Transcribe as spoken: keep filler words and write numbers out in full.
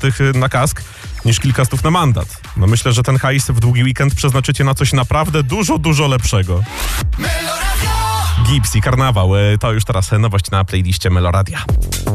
złotych na kask niż kilka stów na mandat. No myślę, że ten hajs w długi weekend przeznaczycie na coś naprawdę dużo, dużo lepszego. Gypsy, Karnawał, to już teraz nowość na playliście Meloradia.